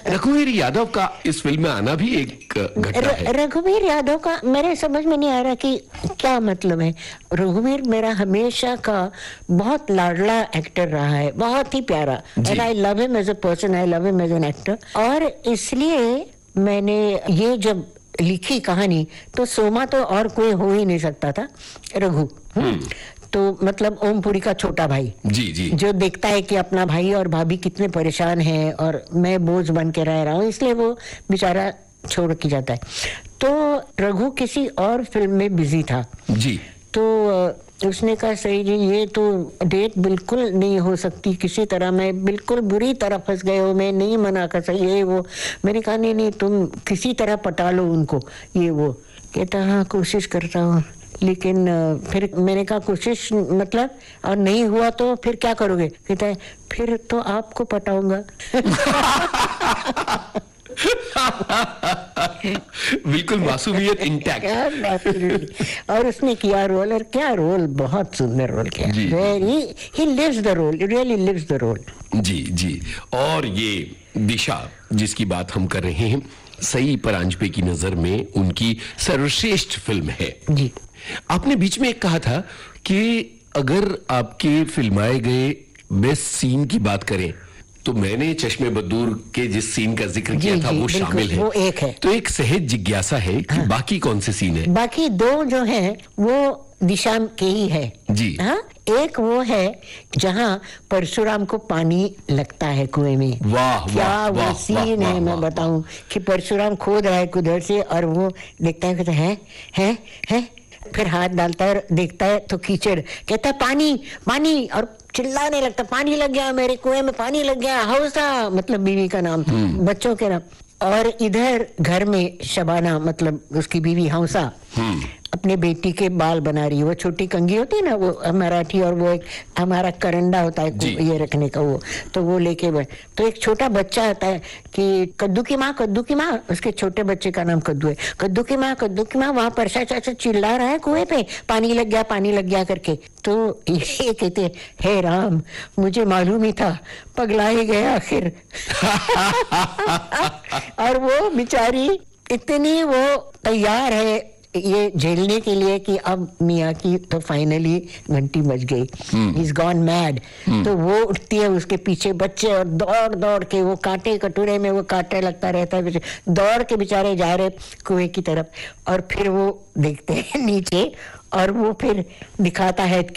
रघुवीर यादव का इस फिल्म में आना भी एक घटना है। रघुवीर यादव का मेरे समझ में नहीं आ रहा कि क्या मतलब है। रघुवीर मेरा हमेशा का बहुत लाडला एक्टर रहा है, बहुत ही प्यारा, and I love him as a person, I love him as an actor. और इसलिए मैंने ये जब लिखी कहानी तो सोमा तो और कोई हो ही नहीं सकता था, रघु। तो मतलब ओमपुरी का छोटा भाई जी जो देखता है कि अपना भाई और भाभी कितने परेशान हैं और मैं बोझ बन के रह रहा हूँ, इसलिए वो बेचारा छोड़ के जाता है। तो रघु किसी और फिल्म में बिजी था जी। तो उसने कहा सही जी ये तो डेट बिल्कुल नहीं हो सकती किसी तरह, मैं बिल्कुल बुरी तरह फंस गए हो, मैं नहीं मना कर सकती, ये वो। मैंने कहा नहीं तुम किसी तरह पटा लो उनको, ये वो। कहता हाँ कोशिश करता हूँ, लेकिन फिर मैंने कहा कोशिश मतलब और नहीं हुआ तो फिर क्या करोगे? कहता है फिर तो आपको पटाऊंगा। बिल्कुल मासूमियत इंटैक्ट। और उसने किया रोल, और क्या रोल, बहुत सुंदर रोल किया। Very he lives the role, really lives the role. जी। और ये दिशा जिसकी बात हम कर रहे हैं, सई परांजपे की नजर में उनकी सर्वश्रेष्ठ फिल्म है जी। आपने बीच में एक कहा था कि अगर आपके फिल्माए गए बेस्ट सीन की बात करें तो मैंने चश्मे बदूर के जिस सीन का जिक्र किया था वो शामिल है। वो एक है। तो एक सहज जिज्ञासा है कि बाकी कौन से सीन है? बाकी दो जो हैं वो दिशा के ही है जी। हाँ, एक वो है जहाँ परशुराम को पानी लगता है कुएं में। वाह क्या वो सीन है, मैं बताऊं कि परशुराम खोद रहा है कुदर से और वो देखता है, कहता है फिर हाथ डालता है, देखता है तो कीचड़, कहता है पानी पानी, और चिल्लाने लगता, पानी लग गया मेरे कुएं में, पानी लग गया। हौसा मतलब बीवी का नाम, बच्चों के नाम। और इधर घर में शबाना मतलब उसकी बीवी हौसा अपने बेटी के बाल बना रही है। वो छोटी कंघी होती है ना वो मराठी, और वो एक हमारा करंडा होता है ये रखने का, वो तो वो लेके तो एक छोटा बच्चा आता है कि कद्दू की माँ, उसके छोटे बच्चे का नाम कद्दू है। कद्दू की माँ वहां परसा चाचा चिल्ला रहा है कुएं पे, पानी लग गया करके। तो ये कहते हे राम, मुझे मालूम ही था, पगला ही गया आखिर। और वो बेचारी इतनी वो तैयार है ये झेलने के लिए कि अब मियाँ की तो फाइनली घंटी बज गई, इज गॉन मैड। तो वो उठती है, उसके पीछे बच्चे, और दौड़ के वो कांटे कटोरे में वो कांटे लगता रहता है, दौड़ के बेचारे जा रहे कुएं की तरफ। और फिर वो देखते हैं नीचे, और वो फिर दिखाता है